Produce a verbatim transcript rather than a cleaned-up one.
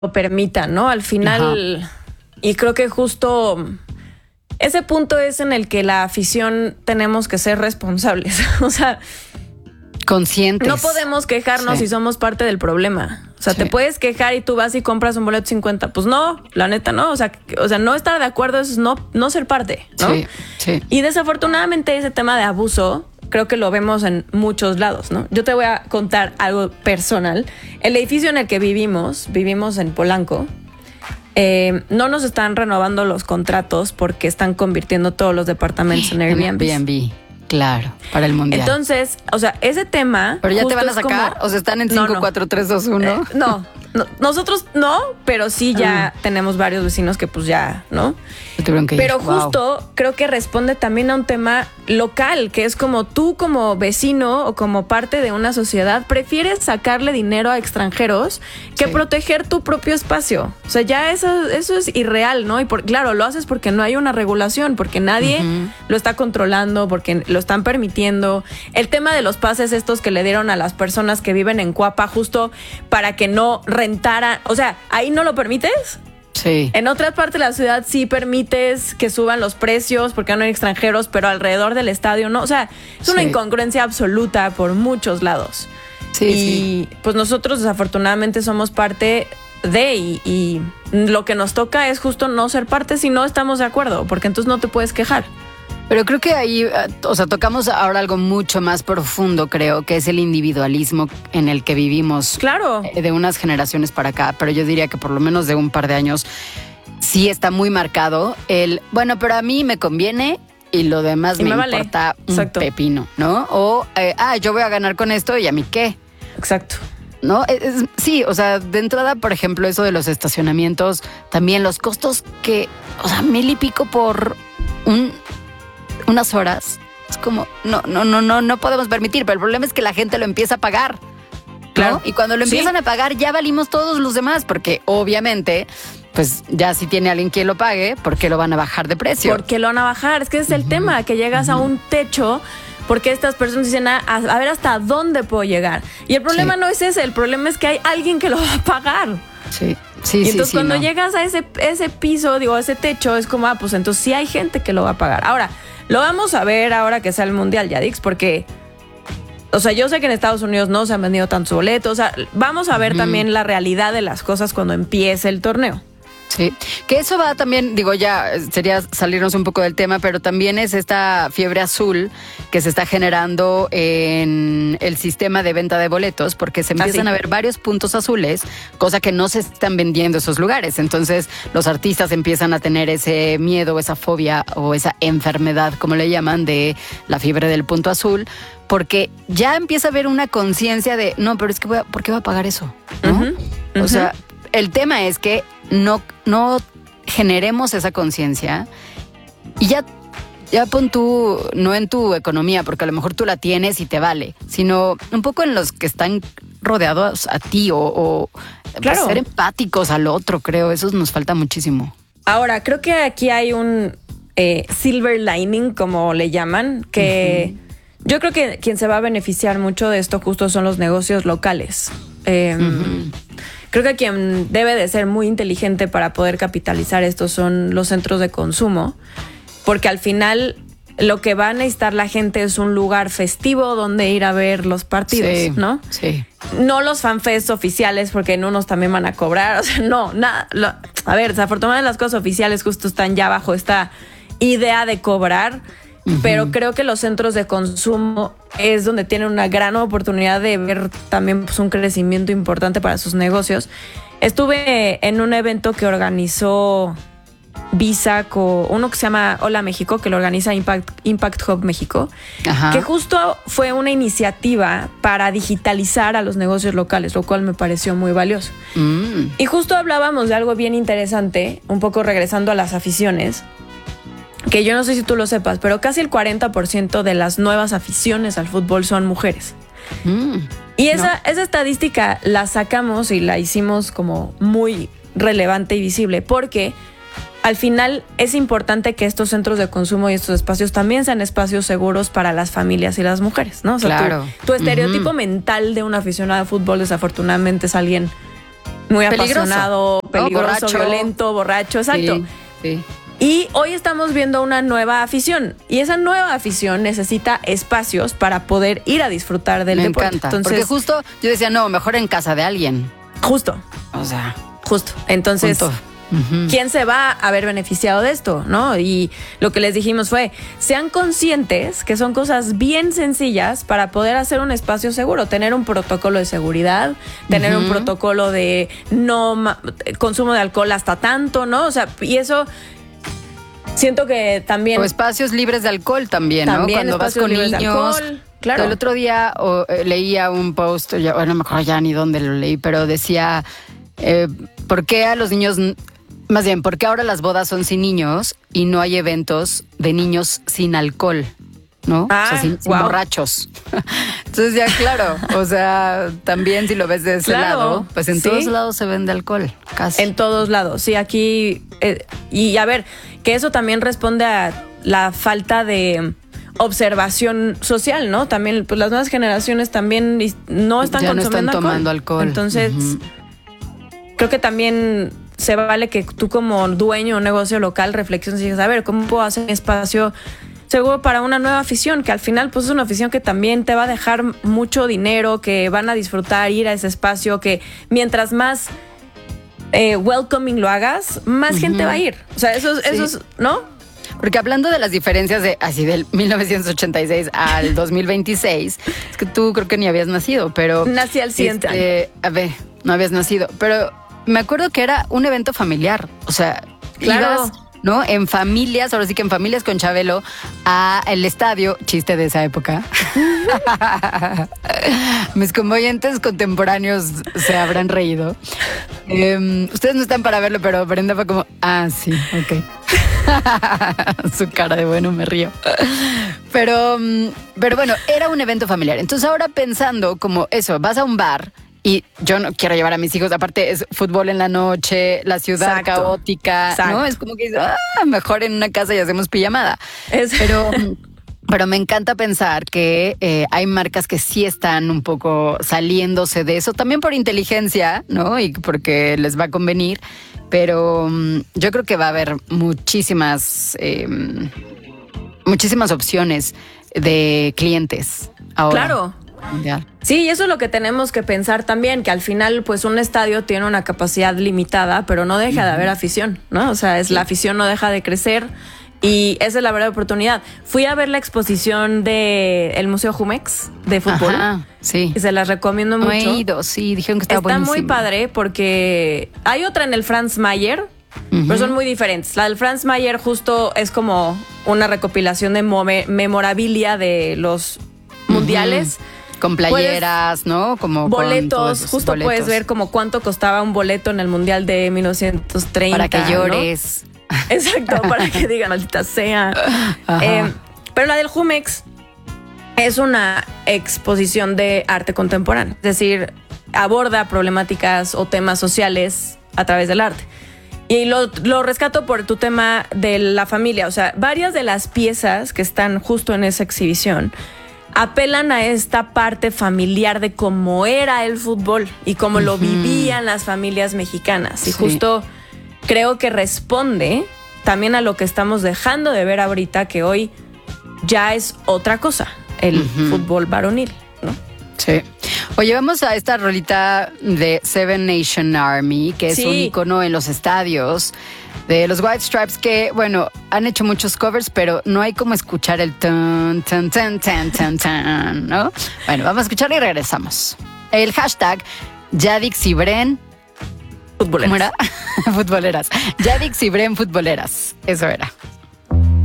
lo permitan, ¿no? Al final, ajá. Y creo que justo ese punto es en el que la afición tenemos que ser responsables. O sea, conscientes. No podemos quejarnos sí. si somos parte del problema. O sea, sí. te puedes quejar y tú vas y compras un boleto cincuenta. Pues no, la neta no. O sea, o sea, no estar de acuerdo es no, no ser parte, ¿no? Sí, sí. Y desafortunadamente ese tema de abuso creo que lo vemos en muchos lados, ¿no? Yo te voy a contar algo personal. El edificio en el que vivimos, vivimos en Polanco, eh, no nos están renovando los contratos porque están convirtiendo todos los departamentos en Airbnb. Airbnb. Claro, para el mundial. Entonces, o sea, ese tema... ¿Pero ya te van a sacar? Como, ¿O sea, están en cinco, no, no. cuatro, tres, dos, uno? Eh, no, no, nosotros no, pero sí ya ah. tenemos varios vecinos que pues ya, ¿no? Que pero ir. justo wow. creo que responde también a un tema local, que es como tú como vecino o como parte de una sociedad prefieres sacarle dinero a extranjeros que sí. proteger tu propio espacio. O sea, ya eso, eso es irreal, ¿no? Y por, claro, lo haces porque no hay una regulación, porque nadie uh-huh. lo está controlando, porque lo están permitiendo. El tema de los pases estos que le dieron a las personas que viven en Cuapa justo para que no rentaran, o sea, ¿ahí no lo permites? Sí. En otras partes de la ciudad sí permites que suban los precios porque no hay extranjeros, pero alrededor del estadio no. O sea, es una sí. incongruencia absoluta por muchos lados. Sí, y sí. pues nosotros desafortunadamente somos parte de y, y lo que nos toca es justo no ser parte si no estamos de acuerdo, porque entonces no te puedes quejar. Pero creo que ahí, o sea, tocamos ahora algo mucho más profundo, creo, que es el individualismo en el que vivimos. Claro. De unas generaciones para acá, pero yo diría que por lo menos de un par de años sí está muy marcado el, bueno, pero a mí me conviene y lo demás y me, me vale. importa un Exacto. pepino, ¿no? O, eh, ah, yo voy a ganar con esto y a mí qué. Exacto. ¿No? Es, es, sí, o sea, de entrada, por ejemplo, eso de los estacionamientos, también los costos que, o sea, mil y pico por un... unas horas, es como, no, no, no, no, no podemos permitir, pero el problema es que la gente lo empieza a pagar, ¿no? Claro. Y cuando lo empiezan sí. a pagar, ya valimos todos los demás, porque obviamente, pues ya si tiene alguien que lo pague, ¿por qué lo van a bajar de precio? ¿Por qué lo van a bajar? Es que ese es el uh-huh. tema, que llegas uh-huh. a un techo, porque estas personas dicen, a, a ver hasta dónde puedo llegar. Y el problema sí. no es ese, el problema es que hay alguien que lo va a pagar. Sí. Sí, y entonces sí, cuando sí, no. llegas a ese, ese piso, digo, a ese techo, es como, ah, pues entonces sí hay gente que lo va a pagar. Ahora, lo vamos a ver ahora que sea el Mundial, Yadix, porque, o sea, yo sé que en Estados Unidos no se han vendido tantos boletos. O sea, vamos a ver uh-huh. también la realidad de las cosas cuando empiece el torneo. Sí, que eso va también, digo, ya sería salirnos un poco del tema, pero también es esta fiebre azul que se está generando en el sistema de venta de boletos, porque se empiezan ¿Ah, sí? a ver varios puntos azules, cosa que no se están vendiendo esos lugares. Entonces los artistas empiezan a tener ese miedo, esa fobia o esa enfermedad, como le llaman, de la fiebre del punto azul, porque ya empieza a haber una conciencia de, no, pero es que voy a, ¿por qué va a pagar eso? ¿No? Uh-huh. Uh-huh. O sea, el tema es que no, no generemos esa conciencia y ya, ya pon tú, no en tu economía, porque a lo mejor tú la tienes y te vale, sino un poco en los que están rodeados a ti o, o claro. pues, ser empáticos al otro, creo, eso nos falta muchísimo. Ahora, creo que aquí hay un eh, silver lining, como le llaman, que uh-huh. yo creo que quien se va a beneficiar mucho de esto justo son los negocios locales. Eh, uh-huh. Creo que quien debe de ser muy inteligente para poder capitalizar esto son los centros de consumo, porque al final lo que va a necesitar la gente es un lugar festivo donde ir a ver los partidos, sí, ¿no? Sí. No los fanfests oficiales, porque en unos también van a cobrar, o sea, no, nada. Lo, a ver, desafortunadamente las cosas oficiales justo están ya bajo esta idea de cobrar, uh-huh. pero creo que los centros de consumo es donde tienen una gran oportunidad de ver también pues, un crecimiento importante para sus negocios. Estuve en un evento que organizó Visa, con uno que se llama Hola México, que lo organiza Impact, Impact Hub México, Ajá. que justo fue una iniciativa para digitalizar a los negocios locales, lo cual me pareció muy valioso. Mm. Y justo hablábamos de algo bien interesante, un poco regresando a las aficiones, que yo no sé si tú lo sepas, pero casi el cuarenta por ciento de las nuevas aficiones al fútbol son mujeres. Mm. Y esa, no. esa estadística la sacamos y la hicimos como muy relevante y visible, porque al final es importante que estos centros de consumo y estos espacios también sean espacios seguros para las familias y las mujeres, ¿no? O sea, claro. tu, tu estereotipo uh-huh. mental de un aficionado de fútbol desafortunadamente es alguien muy Peligroso. apasionado, peligroso, Oh, borracho. violento, borracho, exacto. Sí, sí. Y hoy estamos viendo una nueva afición. Y esa nueva afición necesita espacios para poder ir a disfrutar del Me deporte. encanta. Entonces, porque justo yo decía, no, mejor en casa de alguien. justo, O sea, justo. Entonces, punto. Ujú. ¿quién se va a haber beneficiado de esto? ¿No? Y lo que les dijimos fue, sean conscientes que son cosas bien sencillas para poder hacer un espacio seguro, tener un protocolo de seguridad, tener Ujú. un protocolo de no ma- consumo de alcohol hasta tanto, ¿no? O sea, y eso siento que también... O espacios libres de alcohol también, También ¿no? Cuando vas espacios con libres de niños. alcohol, claro. El otro día o, eh, leía un post, ya, bueno, no me acuerdo ya ni dónde lo leí, pero decía, eh, ¿por qué a los niños, más bien, por qué ahora las bodas son sin niños y no hay eventos de niños sin alcohol? ¿No? Ah, o sea, sin, sin wow. borrachos. Entonces ya, claro, o sea, también si lo ves de ese Claro, lado, pues en sí. todos lados se vende alcohol, casi. En todos lados, sí, aquí... eh, y a ver, que eso también responde a la falta de observación social, ¿no? También, pues las nuevas generaciones también no están Ya no consumiendo están tomando alcohol. Entonces, Ujú. creo que también se vale que tú como dueño de un negocio local reflexiones y digas, a ver, ¿cómo puedo hacer un espacio seguro para una nueva afición? Que al final, pues es una afición que también te va a dejar mucho dinero, que van a disfrutar ir a ese espacio, que mientras más eh, welcoming lo hagas, más gente va a ir. O sea, eso, eso es, ¿no? Porque hablando de las diferencias de así del mil novecientos ochenta y seis al dos mil veintiséis, es que tú creo que ni habías nacido, pero... Nací al siguiente este, A ver, no habías nacido, pero me acuerdo que era un evento familiar, o sea, Claro. ibas, ¿no? En familias, ahora sí que en familias con Chabelo, a el estadio, chiste de esa época. Mis convoyentes contemporáneos se habrán reído. Eh, ustedes no están para verlo, pero Brenda fue como, ah, sí, ok. Su cara de bueno, me río. Pero, mm, pero bueno, era un evento familiar. Entonces ahora pensando como eso, vas a un bar y yo no quiero llevar a mis hijos, aparte es fútbol en la noche, la ciudad Exacto. caótica, Exacto. ¿no? Es como que ah, mejor en una casa y hacemos pijamada. Es- Pero, pero me encanta pensar que eh, hay marcas que sí están un poco saliéndose de eso, también por inteligencia, ¿no? Y porque les va a convenir. Pero um, yo creo que va a haber muchísimas, eh, muchísimas opciones de clientes ahora. Claro. Ya. Sí, y eso es lo que tenemos que pensar también, que al final, pues un estadio tiene una capacidad limitada, pero no deja de haber afición, ¿no? O sea, es la afición no deja de crecer y esa es la verdadera oportunidad. Fui a ver la exposición de el Museo Jumex de fútbol. Ajá, sí. Y se las recomiendo No mucho. he ido, sí, dijeron que estaba Está buenísimo. muy padre porque hay otra en el Franz Mayer, pero son muy diferentes. La del Franz Mayer justo es como una recopilación de mome- memorabilia de los mundiales. Con playeras, ¿no? Como con todos Boletos, esos justo boletos. puedes ver como cuánto costaba un boleto en el Mundial de mil novecientos treinta. Para que ¿no? llores. Exacto, para que digan, maldita sea. Ajá. Eh, pero la del Jumex es una exposición de arte contemporáneo. Es decir, aborda problemáticas o temas sociales a través del arte. Y lo, lo rescato por tu tema de la familia. O sea, varias de las piezas que están justo en esa exhibición apelan a esta parte familiar de cómo era el fútbol y cómo lo vivían las familias mexicanas. Y Sí. justo creo que responde también a lo que estamos dejando de ver ahorita, que hoy ya es otra cosa, el Ujú. fútbol varonil, ¿no? Sí. Oye, vamos a esta rolita de Seven Nation Army, que es Sí. un icono en los estadios de los White Stripes, que, bueno, han hecho muchos covers, pero no hay como escuchar el tan, tan, tan, tan, tan, tan, ¿no? Bueno, vamos a escucharlo y regresamos. El hashtag Yadix y Bren. Futboleras. ¿Cómo era? Futboleras. Yadix y Bren futboleras. Eso era.